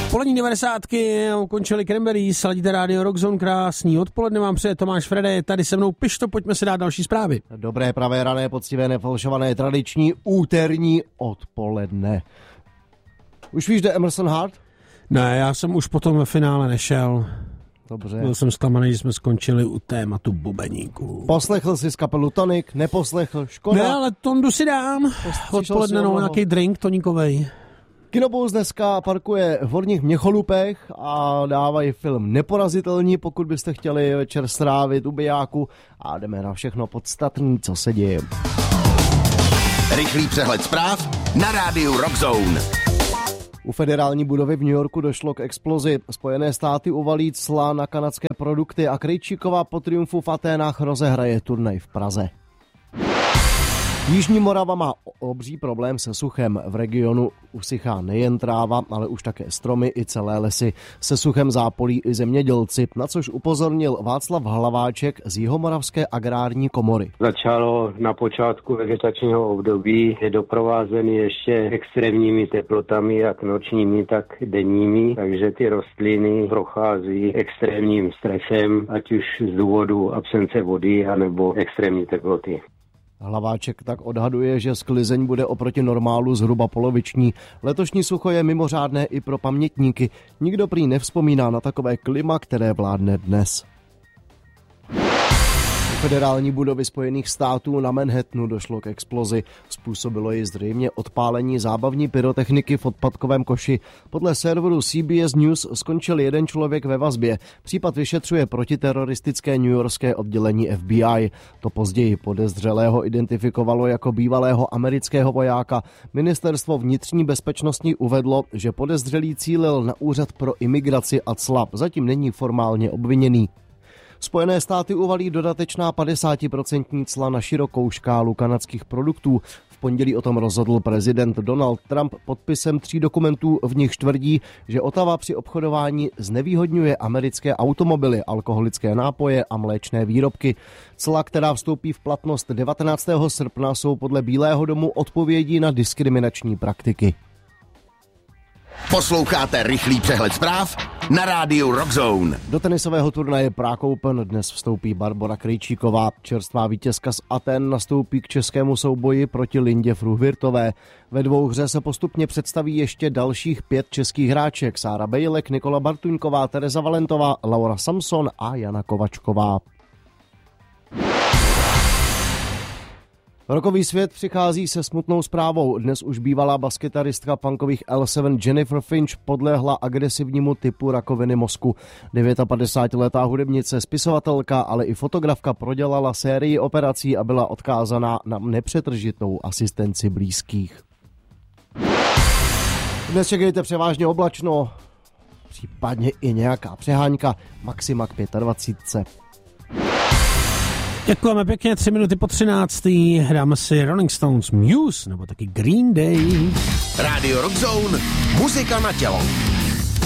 Polední 90. ukončili Cranberries, sladíte rádio Rockzone, krásný odpoledne vám přeje Tomáš Frede, tady se mnou Pišto, pojďme si dát další zprávy. Dobré, pravé, rané, poctivé, nefalšované, tradiční úterní odpoledne. Už víš, kde Emerson Hart? Ne, já jsem už potom ve finále nešel. Dobře. Byl jsem zklamaný, že jsme skončili u tématu bubeníků. Poslechl jsi z kapelu Tonic, neposlechl, škoda. Ne, ale Tondu si dám. Odpoledne nějaký drink toníkovej. Kinobus dneska parkuje v Horních Měcholupech a dávají film Neporazitelní, pokud byste chtěli večer strávit u bijáku, a jdeme na všechno podstatné, co se děje. Rychlý přehled zpráv na rádiu Rockzone. U federální budovy v New Yorku došlo k explozi. Spojené státy uvalí cla na kanadské produkty a Krejčíková po triumfu v Aténách rozehraje turnaj v Praze. Jižní Morava má obří problém se suchem. V regionu usychá nejen tráva, ale už také stromy i celé lesy. Se suchem zápolí i zemědělci, na což upozornil Václav Hlaváček z Jihomoravské agrární komory. Začalo na počátku vegetačního období, je doprovázený ještě extrémními teplotami, jak nočními, tak denními, takže ty rostliny prochází extrémním stresem, ať už z důvodu absence vody, anebo extrémní teploty. Hlaváček tak odhaduje, že sklizeň bude oproti normálu zhruba poloviční. Letošní sucho je mimořádné i pro pamětníky. Nikdo prý nevzpomíná na takové klima, které vládne dnes. U federální budovy Spojených států na Manhattanu došlo k explozi. Způsobilo ji zřejmě odpálení zábavní pyrotechniky v odpadkovém koši. Podle serveru CBS News skončil jeden člověk ve vazbě. Případ vyšetřuje protiteroristické newyorské oddělení FBI. To později podezřelého identifikovalo jako bývalého amerického vojáka. Ministerstvo vnitřní bezpečnosti uvedlo, že podezřelý cílil na úřad pro imigraci a cla. Zatím není formálně obviněný. Spojené státy uvalí dodatečná 50% cla na širokou škálu kanadských produktů. V pondělí o tom rozhodl prezident Donald Trump podpisem 3 dokumentů, v nichž tvrdí, že Ottawa při obchodování znevýhodňuje americké automobily, alkoholické nápoje a mléčné výrobky. Cla, která vstoupí v platnost 19. srpna, jsou podle Bílého domu odpovědí na diskriminační praktiky. Posloucháte rychlý přehled zpráv na rádiu Rockzone. Do tenisového turnaje Prague Open dnes vstoupí Barbora Krejčíková. Čerstvá vítězka z Aten nastoupí k českému souboji proti Lindě Fruhvirtové. Ve dvouhře se postupně představí ještě dalších 5 českých hráček: Sára Bejlek, Nikola Bartuňková, Tereza Valentová, Laura Samson a Jana Kovačková. Rockový svět přichází se smutnou zprávou. Dnes už bývalá baskytaristka punkových L7 Jennifer Finch podlehla agresivnímu typu rakoviny mozku. 59letá hudebnice, spisovatelka, ale i fotografka prodělala sérii operací a byla odkázaná na nepřetržitnou asistenci blízkých. Dnes čekejte převážně oblačno, případně i nějaká přehánka, maxima k 25. Děkujeme pěkně, 3 minuty po 13. Dáme si Rolling Stones, Muse nebo taky Green Day. Radio Rockzone, muzika na tělo.